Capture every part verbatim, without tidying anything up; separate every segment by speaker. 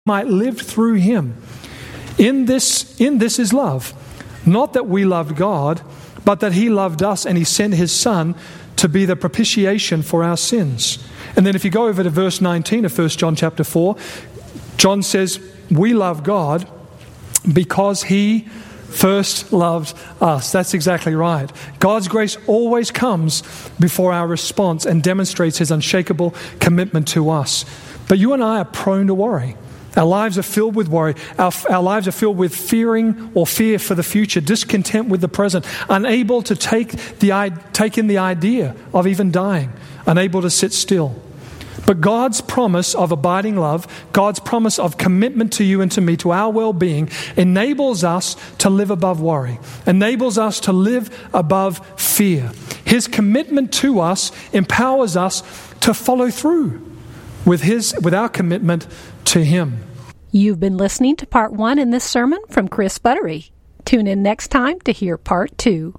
Speaker 1: might live through him. In this, in this is love. Not that we loved God, but that he loved us and he sent his Son to be the propitiation for our sins. And then if you go over to verse nineteen of First John chapter four, John says, we love God because he first loved us. That's exactly right. God's grace always comes before our response and demonstrates his unshakable commitment to us. But you and I are prone to worry. Our lives are filled with worry. Our, our lives are filled with fearing or fear for the future, discontent with the present, unable to take the take in the idea of even dying, unable to sit still. But God's promise of abiding love, God's promise of commitment to you and to me, to our well-being, enables us to live above worry, enables us to live above fear. His commitment to us empowers us to follow through with his, with our commitment to him.
Speaker 2: You've been listening to part one in this sermon from Chris Buttery. Tune in next time to hear part two.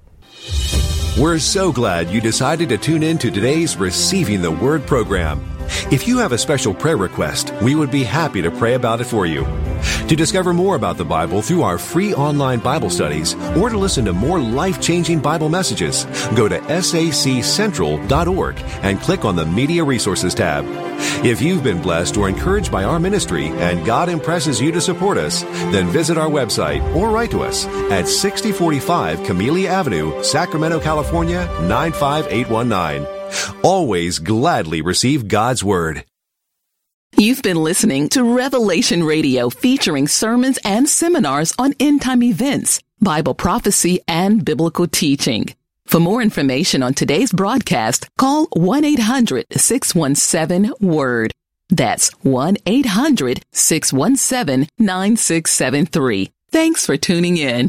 Speaker 3: We're so glad you decided to tune in to today's Receiving the Word program. If you have a special prayer request, we would be happy to pray about it for you. To discover more about the Bible through our free online Bible studies, or to listen to more life-changing Bible messages, go to S A C central dot org and click on the Media Resources tab. If you've been blessed or encouraged by our ministry and God impresses you to support us, then visit our website or write to us at sixty forty-five Camellia Avenue, Sacramento, California, nine five eight one nine. Always gladly receive God's Word.
Speaker 4: You've been listening to Revelation Radio, featuring sermons and seminars on end-time events, Bible prophecy, and biblical teaching. For more information on today's broadcast, call one eight hundred six one seven WORD. That's one eight hundred six one seven nine six seven three. Thanks for tuning in.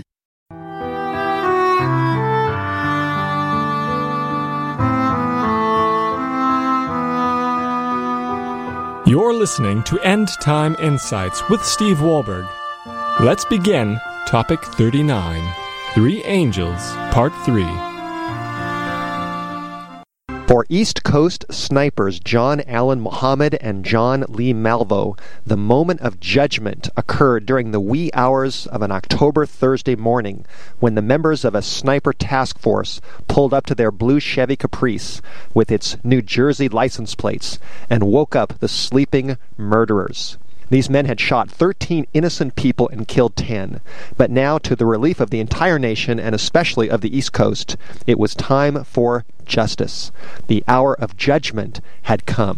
Speaker 5: You're listening to End Time Insights with Steve Wahlberg. Let's begin topic thirty-nine, Three Angels, Part three.
Speaker 6: For East Coast snipers John Allen Muhammad and John Lee Malvo, the moment of judgment occurred during the wee hours of an October Thursday morning when the members of a sniper task force pulled up to their blue Chevy Caprice with its New Jersey license plates and woke up the sleeping murderers. These men had shot thirteen innocent people and killed ten. But now, to the relief of the entire nation, and especially of the East Coast, it was time for justice. The hour of judgment had come.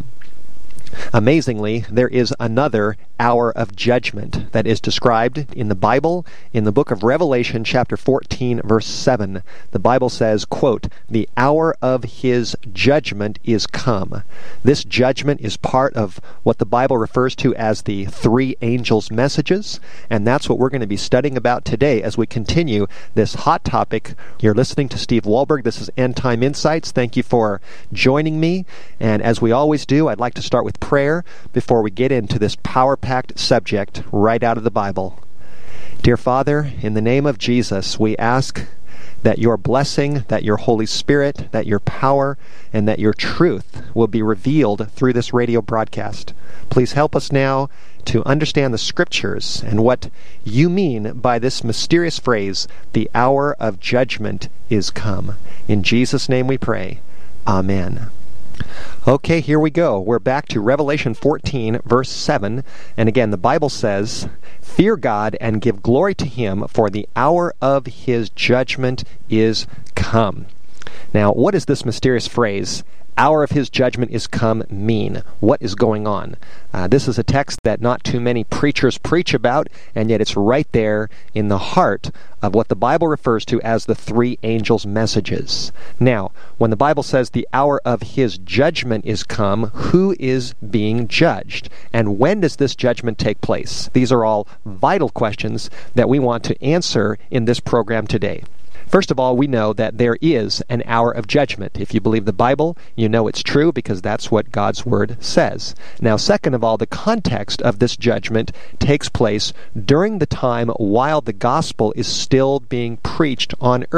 Speaker 6: Amazingly, there is another hour of judgment that is described in the Bible in the book of Revelation chapter fourteen verse seven. The Bible says, quote, "The hour of his judgment is come." This judgment is part of what the Bible refers to as the three angels' messages, and that's what we're going to be studying about today as we continue this hot topic. You're listening to Steve Wahlberg. This is End Time Insights. Thank you for joining me, and as we always do, I'd like to start with prayer before we get into this power-packed subject right out of the Bible. Dear Father, in the name of Jesus, we ask that your blessing, that your Holy Spirit, that your power, and that your truth will be revealed through this radio broadcast. Please help us now to understand the Scriptures and what you mean by this mysterious phrase, the hour of judgment is come. In Jesus' name we pray. Amen. Okay, here we go. We're back to Revelation fourteen, verse seven. And again, the Bible says, "Fear God and give glory to him, for the hour of his judgment is come." Now, what does this mysterious phrase, "hour of his judgment is come," mean? What is going on? Uh, this is a text that not too many preachers preach about, and yet it's right there in the heart of what the Bible refers to as the three angels' messages. Now, when the Bible says the hour of his judgment is come, who is being judged? And when does this judgment take place? These are all vital questions that we want to answer in this program today. First of all, we know that there is an hour of judgment. If you believe the Bible, you know it's true because that's what God's Word says. Now, second of all, the context of this judgment takes place during the time while the gospel is still being preached on earth.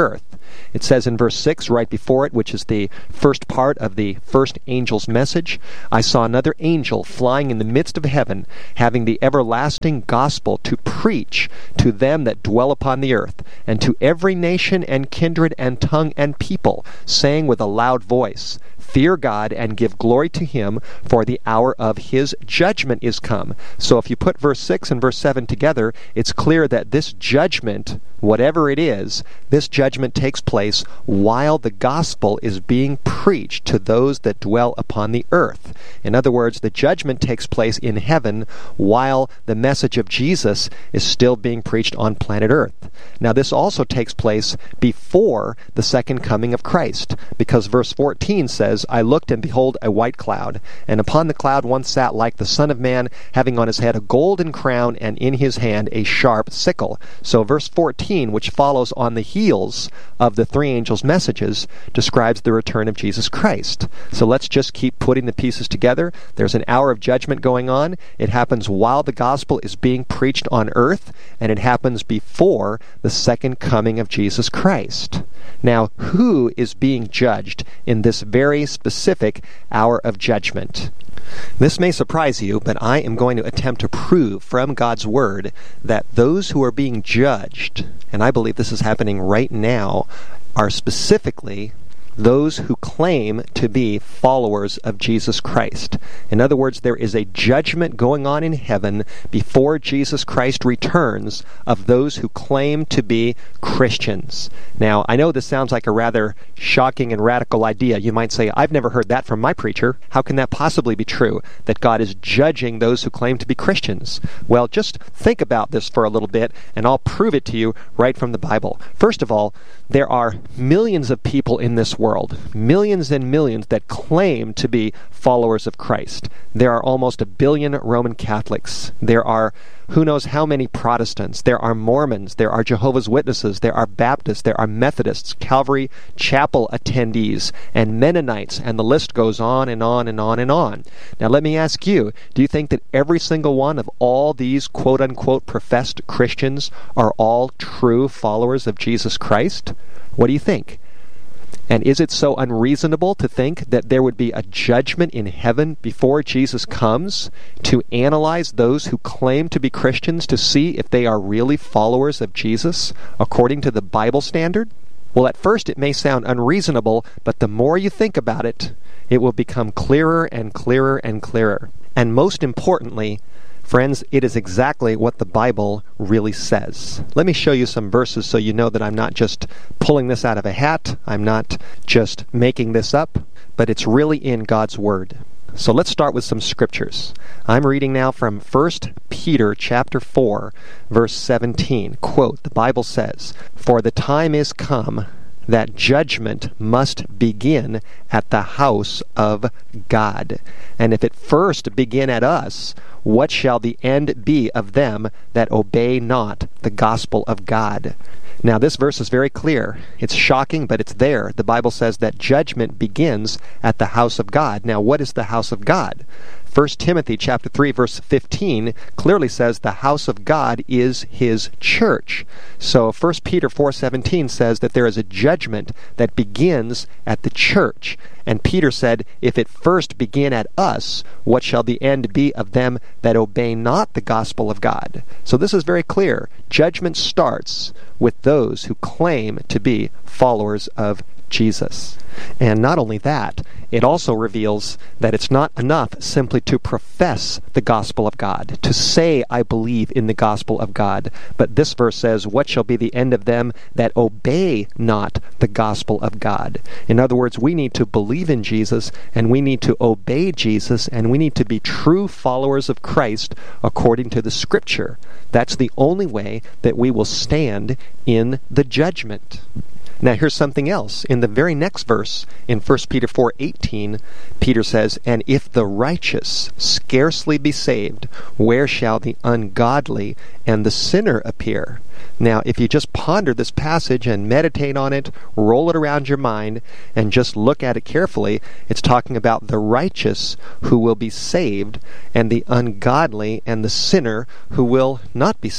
Speaker 6: It says in verse six, right before it, which is the first part of the first angel's message, I saw another angel flying in the midst of heaven, having the everlasting gospel to preach to them that dwell upon the earth, and to every nation and kindred and tongue and people, saying with a loud voice, Fear God and give glory to Him, for the hour of His judgment is come. So if you put verse six and verse seven together, it's clear that this judgment, whatever it is, this judgment takes place while the gospel is being preached to those that dwell upon the earth. In other words, the judgment takes place in heaven while the message of Jesus is still being preached on planet earth. Now this also takes place before the second coming of Christ, because verse fourteen says, I looked, and behold, a white cloud, and upon the cloud one sat like the Son of Man, having on his head a golden crown, and in his hand a sharp sickle. So verse fourteen, which follows on the heels of the three angels' messages, describes the return of Jesus Christ. So let's just keep putting the pieces together. There's an hour of judgment going on. It happens while the gospel is being preached on earth, and it happens before the second coming of Jesus Christ. Now, who is being judged in this very specific hour of judgment? This may surprise you, but I am going to attempt to prove from God's Word that those who are being judged, and I believe this is happening right now, are specifically those who claim to be followers of Jesus Christ. In other words, there is a judgment going on in heaven before Jesus Christ returns of those who claim to be Christians. Now, I know this sounds like a rather shocking and radical idea. You might say, I've never heard that from my preacher. How can that possibly be true, that God is judging those who claim to be Christians? Well, just think about this for a little bit, and I'll prove it to you right from the Bible. First of all, there are millions of people in this world, millions and millions that claim to be followers of Christ. There are almost a billion Roman Catholics. There are who knows how many Protestants. There are Mormons. There are Jehovah's Witnesses. There are Baptists. There are Methodists, Calvary Chapel attendees, and Mennonites, and the list goes on and on and on and on. Now let me ask you, do you think that every single one of all these quote-unquote professed Christians are all true followers of Jesus Christ? What do you think? And is it so unreasonable to think that there would be a judgment in heaven before Jesus comes to analyze those who claim to be Christians to see if they are really followers of Jesus according to the Bible standard? Well, at first it may sound unreasonable, but the more you think about it, it will become clearer and clearer and clearer. And most importantly, friends, it is exactly what the Bible really says. Let me show you some verses so you know that I'm not just pulling this out of a hat. I'm not just making this up, but it's really in God's Word. So let's start with some scriptures. I'm reading now from First Peter chapter four, verse seventeen. Quote, the Bible says, "For the time is come that judgment must begin at the house of God. And if it first begin at us, what shall the end be of them that obey not the gospel of God?" Now this verse is very clear. It's shocking, but it's there. The Bible says that judgment begins at the house of God. Now what is the house of God? First Timothy chapter three verse fifteen clearly says the house of God is His church. So First Peter four seventeen says that there is a judgment that begins at the church. And Peter said, if it first begin at us, what shall the end be of them that obey not the gospel of God? So this is very clear. Judgment starts with those who claim to be followers of Jesus. And not only that, it also reveals that it's not enough simply to profess the gospel of God, to say, I believe in the gospel of God. But this verse says, what shall be the end of them that obey not the gospel of God? In other words, we need to believe in Jesus, and we need to obey Jesus, and we need to be true followers of Christ according to the Scripture. That's the only way that we will stand in the judgment. Now here's something else. In the very next verse, in First Peter four eighteen, Peter says, "And if the righteous scarcely be saved, where shall the ungodly and the sinner appear?" Now, if you just ponder this passage and meditate on it, roll it around your mind, and just look at it carefully, it's talking about the righteous who will be saved, and the ungodly and the sinner who will not be saved.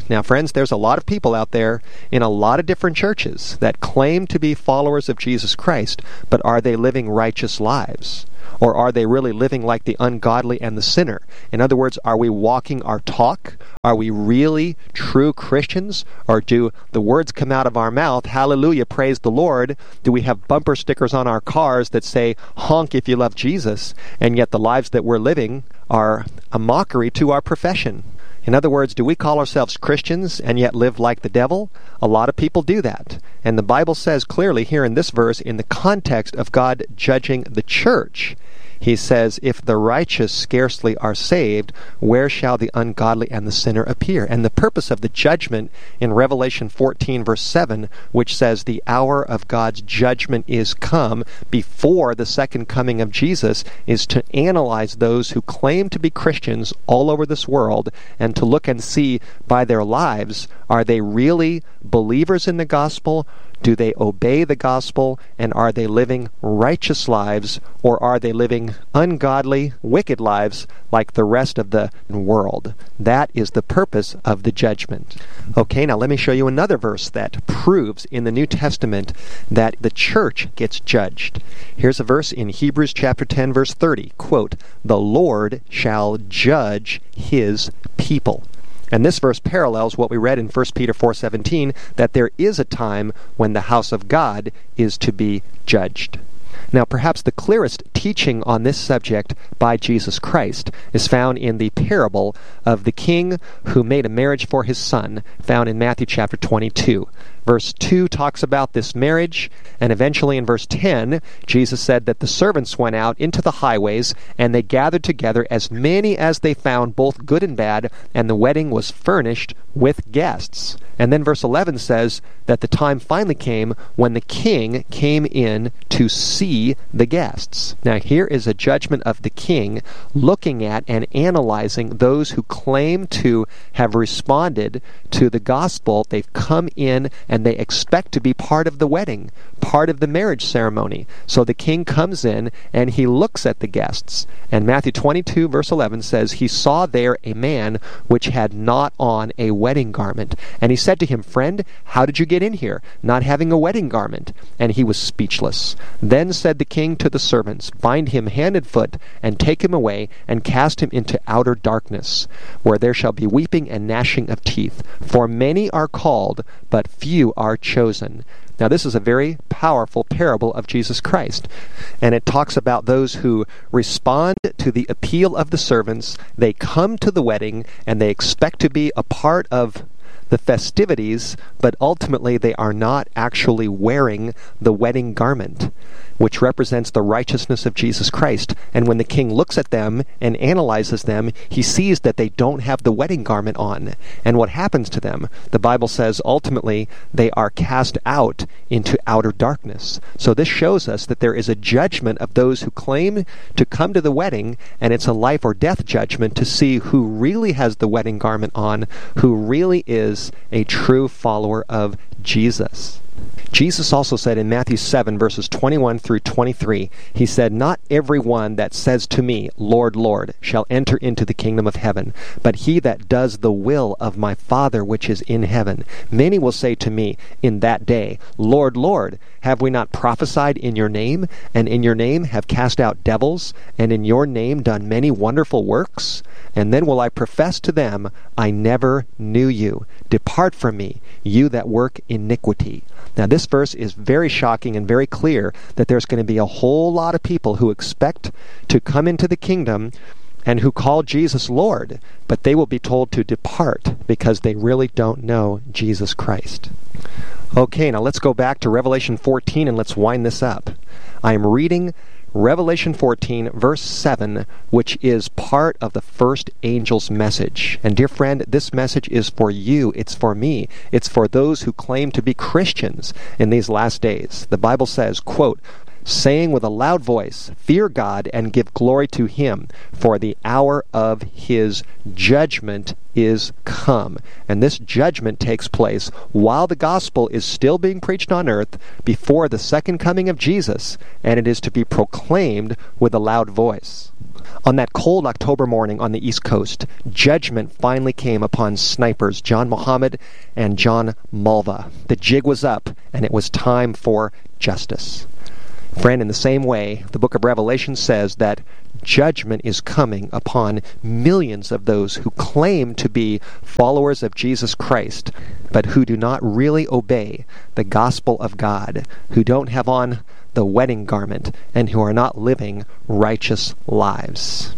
Speaker 6: Now, friends, there's a lot of people out there in a lot of different churches that claim to be followers of Jesus Christ, but are they living righteous lives? Or are they really living like the ungodly and the sinner? In other words, are we walking our talk? Are we really true Christians? Or do the words come out of our mouth, hallelujah, praise the Lord? Do we have bumper stickers on our cars that say, honk if you love Jesus? And yet the lives that we're living are a mockery to our profession. In other words, do we call ourselves Christians and yet live like the devil? A lot of people do that. And the Bible says clearly here in this verse, in the context of God judging the church, he says, if the righteous scarcely are saved, where shall the ungodly and the sinner appear? And the purpose of the judgment in Revelation fourteen, verse seven, which says the hour of God's judgment is come before the second coming of Jesus, is to analyze those who claim to be Christians all over this world and to look and see by their lives, are they really believers in the gospel? Do they obey the gospel, and are they living righteous lives, or are they living ungodly, wicked lives like the rest of the world? That is the purpose of the judgment. Okay, now let me show you another verse that proves in the New Testament that the church gets judged. Here's a verse in Hebrews chapter ten, verse thirty. Quote, "The Lord shall judge his people." And this verse parallels what we read in First Peter four seventeen, that there is a time when the house of God is to be judged. Now, perhaps the clearest teaching on this subject by Jesus Christ is found in the parable of the king who made a marriage for his son, found in Matthew chapter twenty-two. Verse two talks about this marriage, and eventually in verse ten, Jesus said that the servants went out into the highways, and they gathered together as many as they found, both good and bad, and the wedding was furnished with guests. And then verse eleven says that the time finally came when the king came in to see the guests. Now here is a judgment of the king looking at and analyzing those who claim to have responded to the gospel. They've come in and they expect to be part of the wedding, part of the marriage ceremony. So the king comes in and he looks at the guests. And Matthew twenty-two verse eleven says, "He saw there a man which had not on a wedding garment. And he said to him, 'Friend, how did you get in here, not having a wedding garment?' And he was speechless. Then said the king to the servants, 'Bind him hand and foot, and take him away, and cast him into outer darkness, where there shall be weeping and gnashing of teeth. For many are called, but few are chosen.'" Now this is a very powerful parable of Jesus Christ. And it talks about those who respond to the appeal of the servants. They come to the wedding and they expect to be a part of the festivities, but ultimately they are not actually wearing the wedding garment, which represents the righteousness of Jesus Christ. And when the king looks at them and analyzes them, he sees that they don't have the wedding garment on. And what happens to them? The Bible says ultimately they are cast out into outer darkness. So this shows us that there is a judgment of those who claim to come to the wedding, and it's a life or death judgment to see who really has the wedding garment on, who really is a true follower of Jesus. Jesus also said in Matthew seven, verses twenty-one through twenty-three, he said, "Not every one that says to me, 'Lord, Lord,' shall enter into the kingdom of heaven, but he that does the will of my Father which is in heaven. Many will say to me in that day, 'Lord, Lord, have we not prophesied in your name, and in your name have cast out devils, and in your name done many wonderful works?' And then will I profess to them, 'I never knew you. Depart from me, you that work iniquity.'" Now this verse is very shocking and very clear that there's going to be a whole lot of people who expect to come into the kingdom and who call Jesus Lord, but they will be told to depart because they really don't know Jesus Christ. Okay, now let's go back to Revelation fourteen and let's wind this up. I'm reading Revelation fourteen, verse seven, which is part of the first angel's message. And dear friend, this message is for you. It's for me. It's for those who claim to be Christians in these last days. The Bible says, quote, "saying with a loud voice, 'Fear God and give glory to him, for the hour of his judgment is come.'" And this judgment takes place while the gospel is still being preached on earth before the second coming of Jesus, and it is to be proclaimed with a loud voice. On that cold October morning on the East Coast, judgment finally came upon snipers John Muhammad and John Malva. The jig was up, and it was time for justice. Friend, in the same way, the book of Revelation says that judgment is coming upon millions of those who claim to be followers of Jesus Christ, but who do not really obey the gospel of God, who don't have on the wedding garment, and who are not living righteous lives.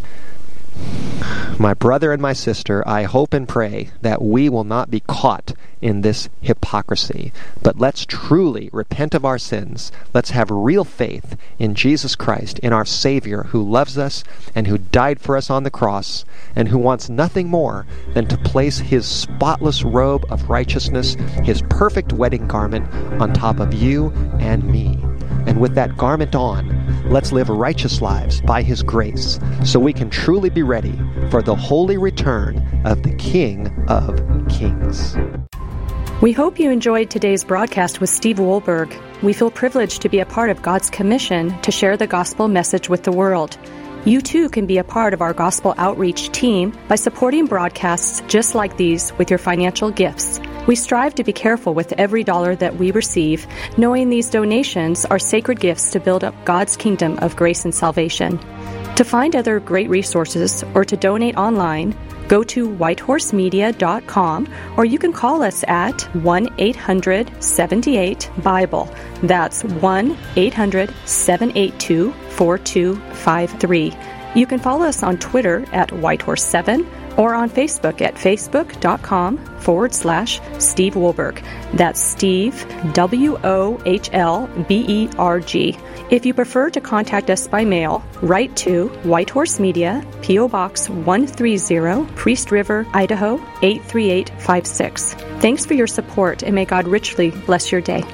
Speaker 6: My brother and my sister, I hope and pray that we will not be caught in this hypocrisy, but let's truly repent of our sins. Let's have real faith in Jesus Christ, in our Savior who loves us and who died for us on the cross, and who wants nothing more than to place his spotless robe of righteousness, his perfect wedding garment, on top of you and me. And with that garment on, let's live righteous lives by his grace, so we can truly be ready for the holy return of the King of Kings.
Speaker 7: We hope you enjoyed today's broadcast with Steve Wohlberg. We feel privileged to be a part of God's commission to share the gospel message with the world. You too can be a part of our gospel outreach team by supporting broadcasts just like these with your financial gifts. We strive to be careful with every dollar that we receive, knowing these donations are sacred gifts to build up God's kingdom of grace and salvation. To find other great resources or to donate online, go to whitehorse media dot com, or you can call us at one eight hundred seven eight Bible. That's one eight hundred seven eight two four two five three. You can follow us on Twitter at whitehorse seven or on Facebook at facebook.com forward slash Steve Wohlberg. That's Steve, W O H L B E R G. If you prefer to contact us by mail, write to Whitehorse Media, P O Box one thirty, Priest River, Idaho eight three eight five six. Thanks for your support, and may God richly bless your day.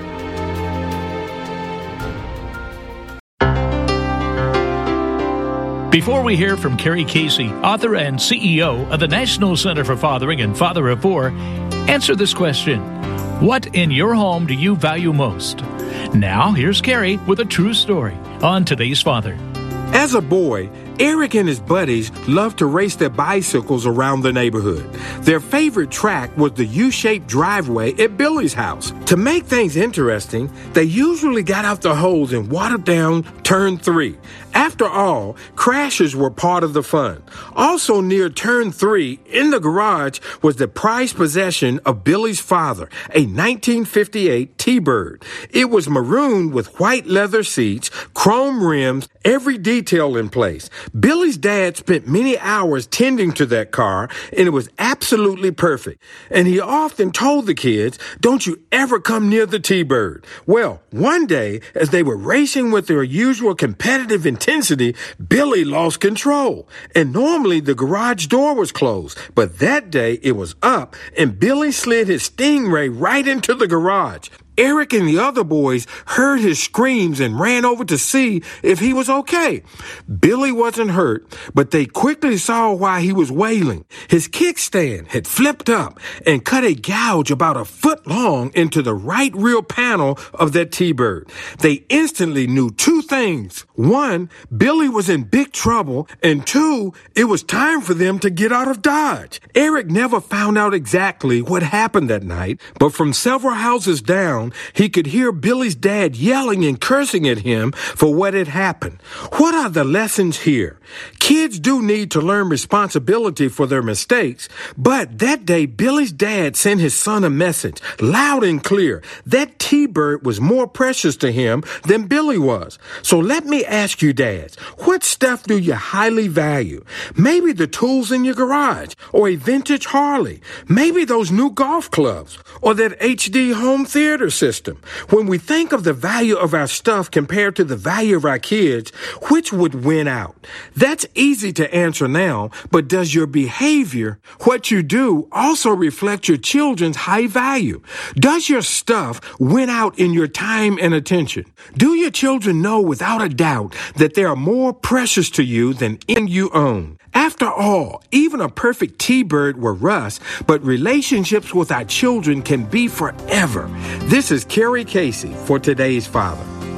Speaker 8: Before we hear from Carrie Casey, author and C E O of the National Center for Fathering and Father of Four, answer this question: what in your home do you value most? Now, here's Carrie with a true story on Today's Father.
Speaker 9: As a boy, Eric and his buddies loved to race their bicycles around the neighborhood. Their favorite track was the U-shaped driveway at Billy's house. To make things interesting, they usually got out the hose and watered down turn three. After all, crashes were part of the fun. Also near turn three, in the garage, was the prized possession of Billy's father, a nineteen fifty-eight T-Bird. It was maroon with white leather seats, chrome rims, every detail in place. Billy's dad spent many hours tending to that car, and it was absolutely perfect. And he often told the kids, "Don't you ever come near the T-Bird." Well, one day, as they were racing with their usual competitive intensity, Billy lost control. And normally the garage door was closed, but that day it was up, and Billy slid his Stingray right into the garage. Eric and the other boys heard his screams and ran over to see if he was okay. Billy wasn't hurt, but they quickly saw why he was wailing. His kickstand had flipped up and cut a gouge about a foot long into the right rear panel of that T-Bird. They instantly knew two things. One, Billy was in big trouble, and two, it was time for them to get out of Dodge. Eric never found out exactly what happened that night, but from several houses down, he could hear Billy's dad yelling and cursing at him for what had happened. What are the lessons here? Kids do need to learn responsibility for their mistakes, but that day Billy's dad sent his son a message, loud and clear. That T-Bird was more precious to him than Billy was. So let me ask you, dads, what stuff do you highly value? Maybe the tools in your garage, or a vintage Harley, maybe those new golf clubs, or that H D home theater system. When we think of the value of our stuff compared to the value of our kids, which would win out? That's easy to answer now, but does your behavior, what you do, also reflect your children's high value? Does your stuff win out in your time and attention? Do your children know without a doubt that they are more precious to you than anything you own? After all, even a perfect T-Bird will rust, but relationships with our children can be forever. This is Carrie Casey for Today's Father.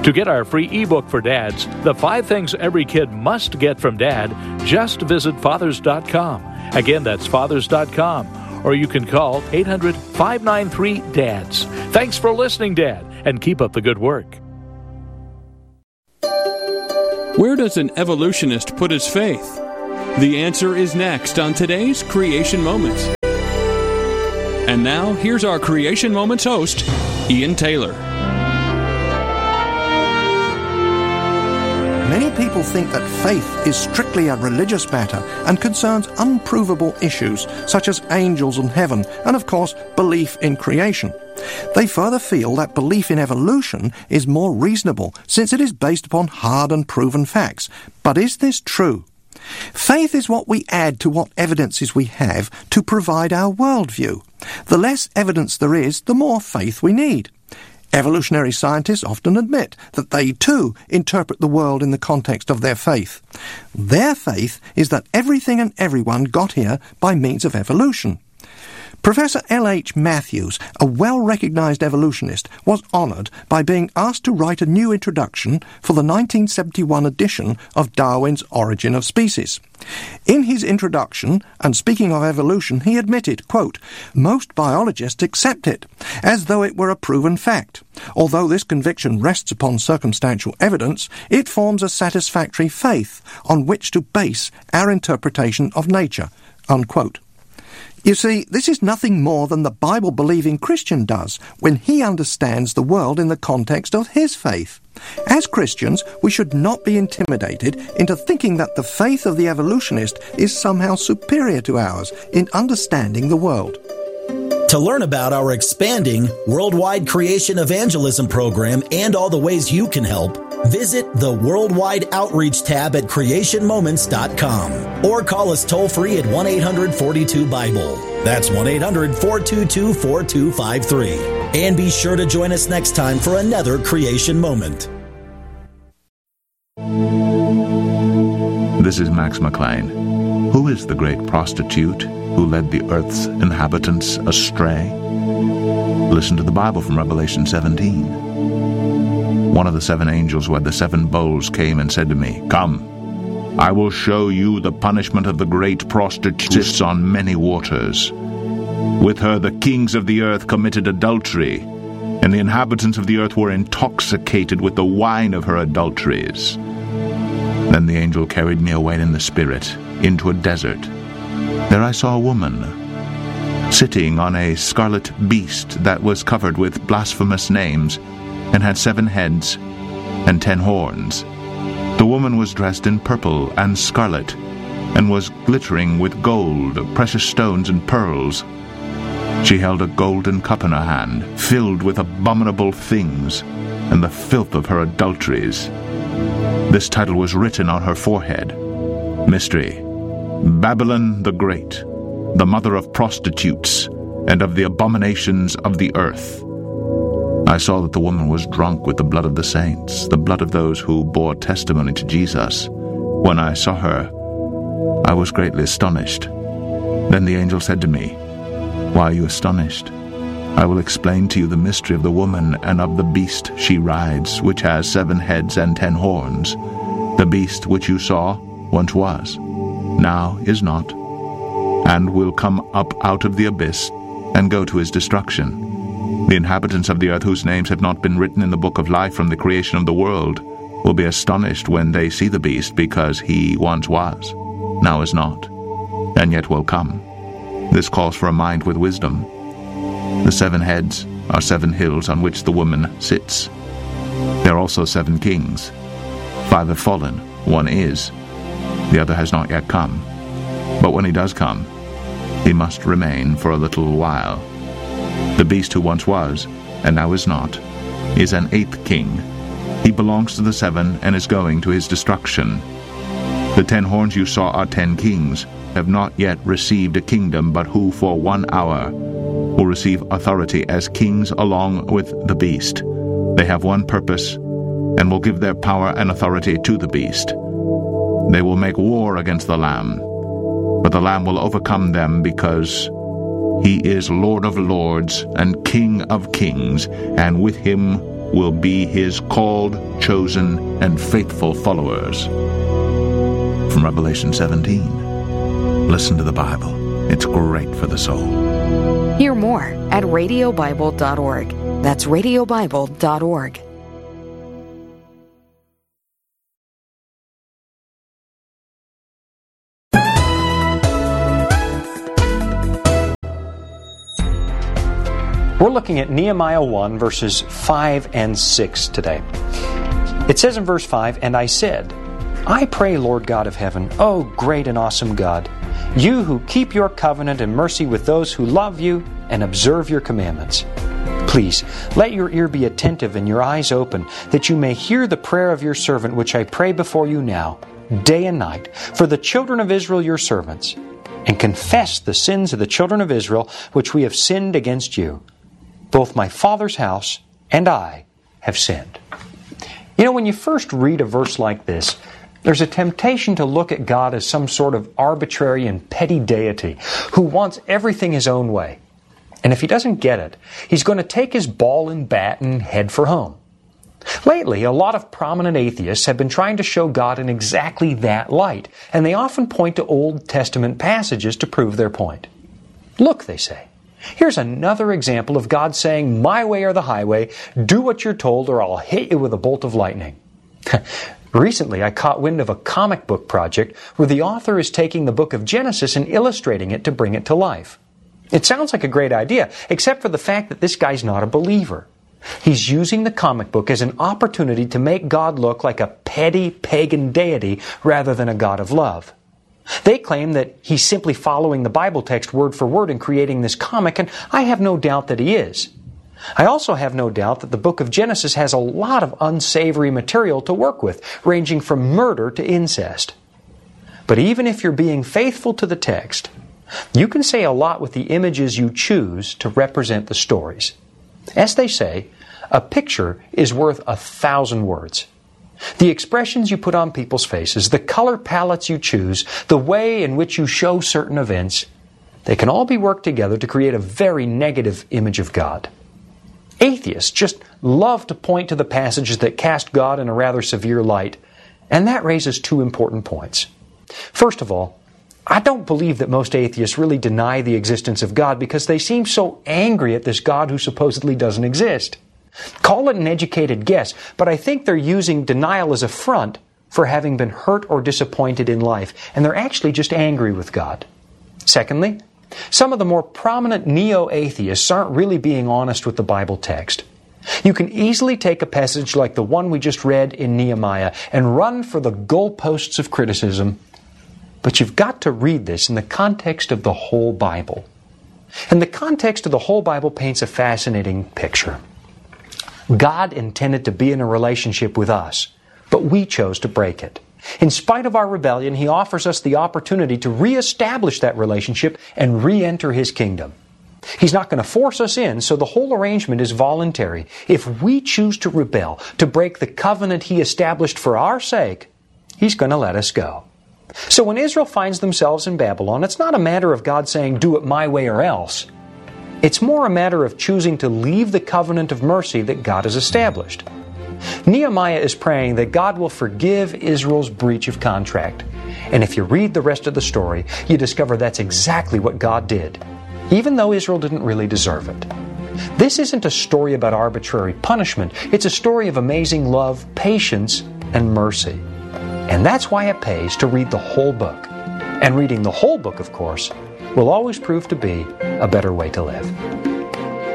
Speaker 8: To get our free ebook for dads, The Five Things Every Kid Must Get from Dad, just visit fathers dot com. Again, that's fathers dot com. Or you can call eight hundred, five nine three, D A D S. Thanks for listening, Dad, and keep up the good work.
Speaker 10: Where does an evolutionist put his faith? The answer is next on today's Creation Moments. And now, here's our Creation Moments host, Ian Taylor.
Speaker 11: Many people think that faith is strictly a religious matter and concerns unprovable issues such as angels and heaven and, of course, belief in creation. They further feel that belief in evolution is more reasonable since it is based upon hard and proven facts. But is this true? Faith is what we add to what evidences we have to provide our worldview. The less evidence there is, the more faith we need. Evolutionary scientists often admit that they too interpret the world in the context of their faith. Their faith is that everything and everyone got here by means of evolution. Professor L H Matthews, a well-recognized evolutionist, was honored by being asked to write a new introduction for the nineteen seventy-one edition of Darwin's Origin of Species. In his introduction, and speaking of evolution, he admitted, quote, "Most biologists accept it, as though it were a proven fact. Although this conviction rests upon circumstantial evidence, it forms a satisfactory faith on which to base our interpretation of nature," unquote. You see, this is nothing more than the Bible-believing Christian does when he understands the world in the context of his faith. As Christians, we should not be intimidated into thinking that the faith of the evolutionist is somehow superior to ours in understanding the world.
Speaker 12: To learn about our expanding worldwide creation evangelism program and all the ways you can help, visit the Worldwide Outreach tab at creation moments dot com or call us toll-free at one eight hundred, four two, Bible. That's one eight hundred, four two two, four two five three. And be sure to join us next time for another Creation Moment.
Speaker 13: This is Max McLean. Who is the great prostitute who led the earth's inhabitants astray? Listen to the Bible from Revelation seventeen. One of the seven angels who had the seven bowls came and said to me, "Come, I will show you the punishment of the great prostitute on many waters. With her the kings of the earth committed adultery, and the inhabitants of the earth were intoxicated with the wine of her adulteries." Then the angel carried me away in the spirit into a desert. There I saw a woman sitting on a scarlet beast that was covered with blasphemous names and had seven heads and ten horns. The woman was dressed in purple and scarlet and was glittering with gold, precious stones, and pearls. She held a golden cup in her hand, filled with abominable things and the filth of her adulteries. This title was written on her forehead: Mystery, Babylon the Great, the mother of prostitutes and of the abominations of the earth. I saw that the woman was drunk with the blood of the saints, the blood of those who bore testimony to Jesus. When I saw her, I was greatly astonished. Then the angel said to me, "Why are you astonished? I will explain to you the mystery of the woman and of the beast she rides, which has seven heads and ten horns. The beast which you saw once was, now is not, and will come up out of the abyss and go to his destruction. The inhabitants of the earth whose names have not been written in the book of life from the creation of the world will be astonished when they see the beast, because he once was, now is not, and yet will come. This calls for a mind with wisdom. The seven heads are seven hills on which the woman sits. There are also seven kings. Five have fallen, one is, the other has not yet come. But when he does come, he must remain for a little while. The beast who once was, and now is not, is an eighth king. He belongs to the seven and is going to his destruction. The ten horns you saw are ten kings, have not yet received a kingdom, but who for one hour will receive authority as kings along with the beast. They have one purpose, and will give their power and authority to the beast. They will make war against the Lamb, but the Lamb will overcome them, because he is Lord of lords and King of kings, and with him will be his called, chosen, and faithful followers. From Revelation seventeen. Listen to the Bible. It's great for the soul.
Speaker 14: Hear more at radio bible dot org. That's radio bible dot org.
Speaker 15: We're looking at Nehemiah one, verses five and six today. It says in verse five, "And I said, I pray, Lord God of heaven, O great and awesome God, you who keep your covenant and mercy with those who love you and observe your commandments. Please, let your ear be attentive and your eyes open, that you may hear the prayer of your servant, which I pray before you now, day and night, for the children of Israel your servants, and confess the sins of the children of Israel, which we have sinned against you. Both my father's house and I have sinned." You know, when you first read a verse like this, there's a temptation to look at God as some sort of arbitrary and petty deity who wants everything his own way. And if he doesn't get it, he's going to take his ball and bat and head for home. Lately, a lot of prominent atheists have been trying to show God in exactly that light, and they often point to Old Testament passages to prove their point. Look, they say, here's another example of God saying, "My way or the highway, do what you're told or I'll hit you with a bolt of lightning." Recently, I caught wind of a comic book project where the author is taking the book of Genesis and illustrating it to bring it to life. It sounds like a great idea, except for the fact that this guy's not a believer. He's using the comic book as an opportunity to make God look like a petty pagan deity rather than a God of love. They claim that he's simply following the Bible text word for word in creating this comic, and I have no doubt that he is. I also have no doubt that the book of Genesis has a lot of unsavory material to work with, ranging from murder to incest. But even if you're being faithful to the text, you can say a lot with the images you choose to represent the stories. As they say, a picture is worth a thousand words. The expressions you put on people's faces, the color palettes you choose, the way in which you show certain events, they can all be worked together to create a very negative image of God. Atheists just love to point to the passages that cast God in a rather severe light, and that raises two important points. First of all, I don't believe that most atheists really deny the existence of God because they seem so angry at this God who supposedly doesn't exist. Call it an educated guess, but I think they're using denial as a front for having been hurt or disappointed in life, and they're actually just angry with God. Secondly, some of the more prominent neo-atheists aren't really being honest with the Bible text. You can easily take a passage like the one we just read in Nehemiah and run for the goalposts of criticism, but you've got to read this in the context of the whole Bible. And the context of the whole Bible paints a fascinating picture. God intended to be in a relationship with us, but we chose to break it. In spite of our rebellion, He offers us the opportunity to reestablish that relationship and re-enter His kingdom. He's not going to force us in, so the whole arrangement is voluntary. If we choose to rebel, to break the covenant He established for our sake, He's going to let us go. So when Israel finds themselves in Babylon, it's not a matter of God saying, "Do it my way or else." It's more a matter of choosing to leave the covenant of mercy that God has established. Nehemiah is praying that God will forgive Israel's breach of contract. And if you read the rest of the story, you discover that's exactly what God did, even though Israel didn't really deserve it. This isn't a story about arbitrary punishment. It's a story of amazing love, patience, and mercy. And that's why it pays to read the whole book. And reading the whole book, of course, will always prove to be a better way to live.